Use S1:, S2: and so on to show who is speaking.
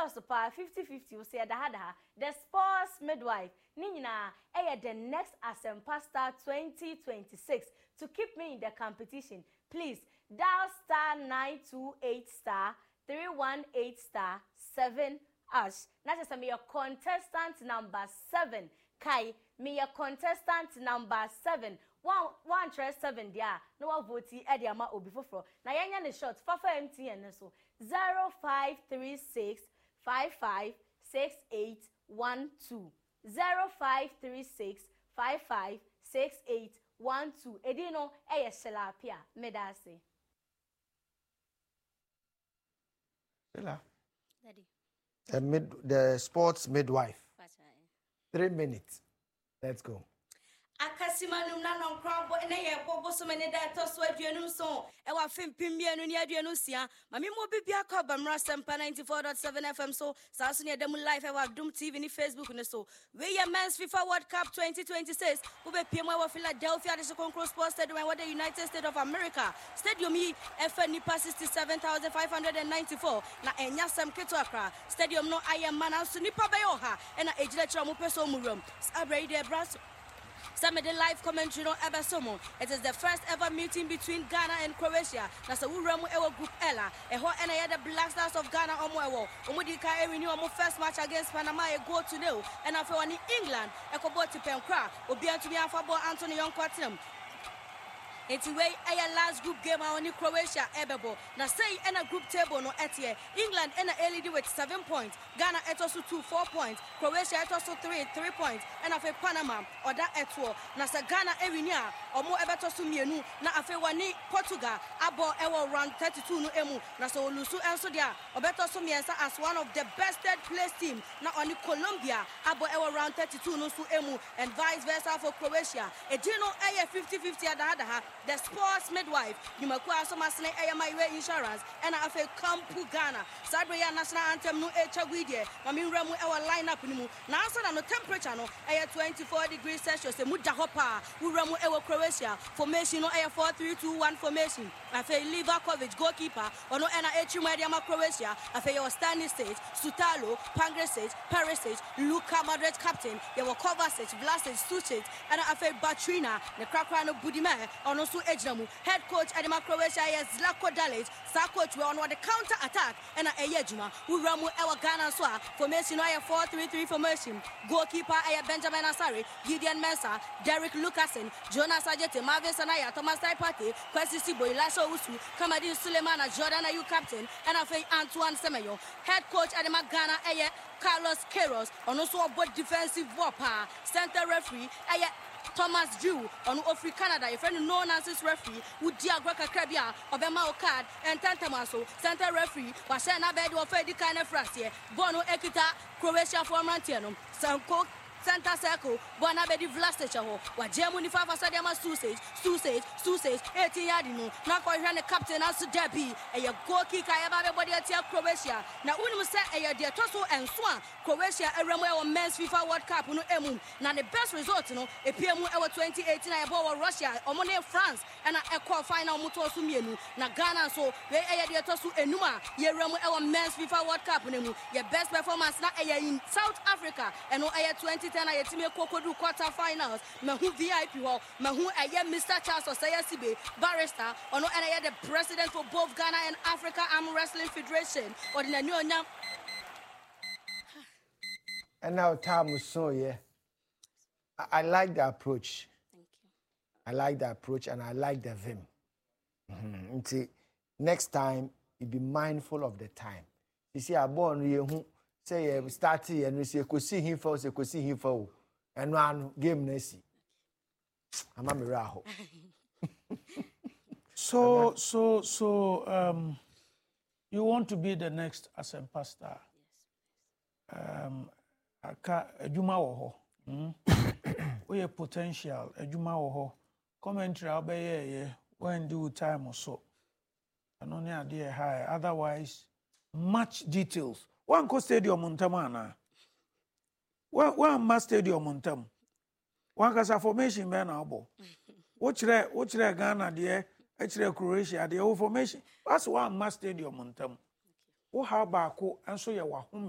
S1: so pa 50-50 we say da the sports midwife ni nyina the next Asempa Star 2026 to keep me in the competition. Please dial *928*318*7#. That is me your contestant number 7. Kai me your contestant number 7. One try 7 there. No one vote Eddie Ama Obi Foforo. Na yenya ne short Fafa MTN so 0536 556812 0536 556812. Edino eye selapia medase.
S2: Ella.
S3: Daddy.
S2: The sports midwife. 3 minutes. Let's go.
S3: Akasimanum na non crabo ene ye bobo so many that to so aduanum so e wa fempim bienu ne aduanu sia mame mo bibia ka bamra sempa 94.7 FM so saso ne dem live e wa Dum TV ni Facebook ne so we ye men's FIFA World Cup 2026 wo be piem wa Philadelphia de Concourse Sports Stadium and the United States of America stadium yi efa nipa 67,594 na enya sam keto akra stadium no ayem man so nipa be yo ha e na ejira kira mo peso mu rom sabrey de brass. Some of the live commentary on Ebasomo. It is the first ever meeting between Ghana and Croatia. That's a Wuramu Ewo Group Ella. A hot and the Black Stars of Ghana Omoewo. Omudika renew our first match against Panama a goal to nil. And after one in England, Ekoboti Penkra, Obian to be a football Anthony Young Quatinum. It's way a last group game on Croatia Ebebo. Now say in a group table no etie. England in a LED with 7 points. Ghana etosu 4 points. Croatia etosu 3 points. And afe Panama or that etwo. Now say Ghana erinia or more ebetosu mienu. Na afe wani Portugal abo ewo round 32 no emu. Na so lusu enso dia. Obetosu miensa as one of the best third place team. Na oni Colombia abo ewo round 32 no su emu. And vice versa for Croatia. E dino eye 50-50 adahadaha. The sports midwife, you may call some Masne Ayamaiwe insurance, and I feel Kampu Ghana. Sabria national anthem no Echagwide, Mamin Ramu our lineup nimu. Now no temperature no air 24 degrees Celsius, a Mudahopa, Uramu Ewa Croatia, formation no air 4-3-2-1 formation. I feel Livakovic goalkeeper, or no NH Mediama Croatia, I feel your standing stage, Sutalo, Pangresic, Perisic, Luka Madrid captain, there were Kovacic, Vlasic, Sucic, and I feel Batrina, the Krakrano Budime, or no Ejnamu, head coach Adema Croatia is Zlatko Dalic, star coach we on the counter attack and a Ejuma, who Ramu Ewa Ghana Swa, formation I 4-3-3 formation, goalkeeper Aya Benjamin Asari, Gideon Mensah, Derek Lucasen, Jonas Ajete, Marvin Sanaya, Thomas Taipati, Kwesi Sibo, Elisha Usu, Kamadin Sulemana, Jordan Ayu captain, and I feel Antoine Semeyo, head coach Adema Ghana Aya Carlos Queiroz, on also both defensive warper, center referee Aya Thomas Jew on Ofri Canada, a friend known as his referee, would Diagraka Krabia, Obama Okad, and Tantamaso, center referee, Washana Bedu of Fedi Kana Frasia, Bono Ekita, Croatia for Mantiano, Sanko. Santa Circle, Bonabedi Vlastichaho, what Germany Fafa Sadama Susage, 18 Yadino, not quite the captain as to Debbie, a goalkeeper, everybody at Croatia. Now, when we say a dear Tosso and Swan, Croatia, a Ramuel men's FIFA World Cup, no emu. Now, the best result, you know, a PMU 2018, I bought Russia, Omone France, and a quarter final Mutosumienu. Now, Ghana, so they a dear Tosso and Numa, ye Ramuel men's FIFA World Cup, your best performance now in South Africa, and no 20. I team Kokodu quarterfinals. Mahu VIP hall. Mahu aye Mr. Charles Osayasibe barrister. Ono and the president for both Ghana and Africa Arm Wrestling Federation. Or the new.
S2: And now time was so yeah. I like the approach.
S3: Thank you.
S2: I like the approach and I like the vim. Next time, you be mindful of the time. You see, I born you. Say starting and we say see him for and one game nesi. I'm a miracle.
S4: So you want to be the next Asempa Star?
S3: Yes.
S4: Aka adwuma wo ho. We have potential adwuma wo ho. Commentary obeye when do time so. And only idea high. Otherwise, much details. One co stadium Montamana. One must stadium Montam. One has a formation man abo. What's there Ghana there? Actually Croatia the formation. That's one must stadium Montam. What how about and so you were home.